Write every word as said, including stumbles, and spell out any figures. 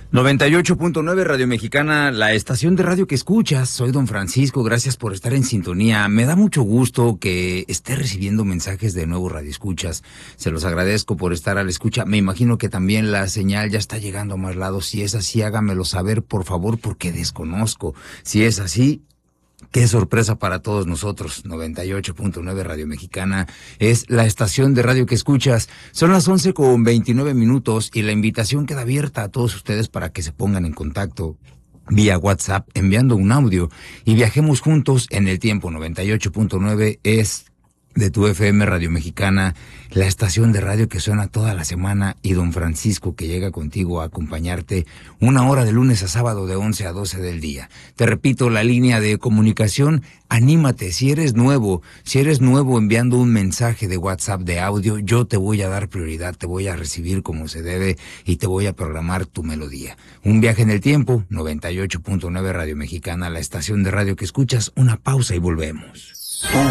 noventa y ocho punto nueve Radio Mexicana, la estación de radio que escuchas. Soy don Francisco, gracias por estar en sintonía. Me da mucho gusto que esté recibiendo mensajes de nuevo radioescuchas. Se los agradezco por estar a la escucha. Me imagino que también la señal ya está llegando a más lados. Si es así, hágamelo saber, por favor, porque desconozco. Si es así, qué sorpresa para todos nosotros. noventa y ocho punto nueve Radio Mexicana es la estación de radio que escuchas. Son las once con veintinueve minutos y la invitación queda abierta a todos ustedes para que se pongan en contacto vía WhatsApp enviando un audio y viajemos juntos en el tiempo. noventa y ocho punto nueve es de tu F M Radio Mexicana, la estación de radio que suena toda la semana, y don Francisco que llega contigo a acompañarte una hora de lunes a sábado de once a doce del día. Te repito, la línea de comunicación, anímate, si eres nuevo, si eres nuevo enviando un mensaje de WhatsApp de audio, yo te voy a dar prioridad, te voy a recibir como se debe y te voy a programar tu melodía. Un viaje en el tiempo, noventa y ocho punto nueve Radio Mexicana, la estación de radio que escuchas. Una pausa y volvemos.